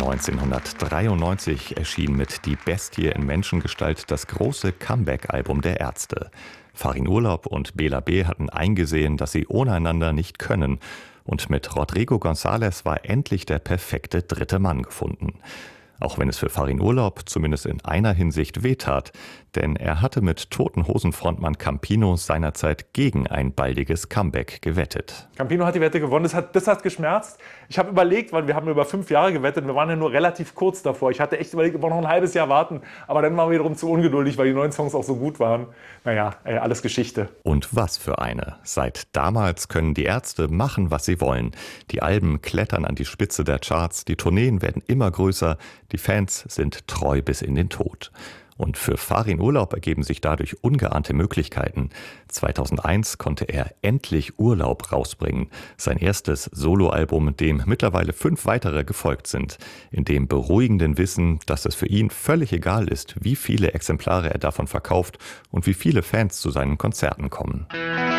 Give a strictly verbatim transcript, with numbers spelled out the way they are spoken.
neunzehnhundertdreiundneunzig erschien mit Die Bestie in Menschengestalt das große Comeback-Album der Ärzte. Farin Urlaub und Bela B. hatten eingesehen, dass sie ohne einander nicht können. Und mit Rodrigo González war endlich der perfekte dritte Mann gefunden. Auch wenn es für Farin Urlaub zumindest in einer Hinsicht wehtat, denn er hatte mit Toten Hosen Frontmann Campino seinerzeit gegen ein baldiges Comeback gewettet. Campino hat die Wette gewonnen, das hat, das hat geschmerzt. Ich habe überlegt, weil wir haben über fünf Jahre gewettet, wir waren ja nur relativ kurz davor. Ich hatte echt überlegt, wir wollen noch ein halbes Jahr warten, aber dann waren wir wiederum zu ungeduldig, weil die neuen Songs auch so gut waren. Naja, alles Geschichte. Und was für eine. Seit damals können die Ärzte machen, was sie wollen. Die Alben klettern an die Spitze der Charts, die Tourneen werden immer größer, die Fans sind treu bis in den Tod. Und für Farin Urlaub ergeben sich dadurch ungeahnte Möglichkeiten. zweitausendeins konnte er endlich Urlaub rausbringen. Sein erstes Soloalbum, dem mittlerweile fünf weitere gefolgt sind. In dem beruhigenden Wissen, dass es für ihn völlig egal ist, wie viele Exemplare er davon verkauft und wie viele Fans zu seinen Konzerten kommen.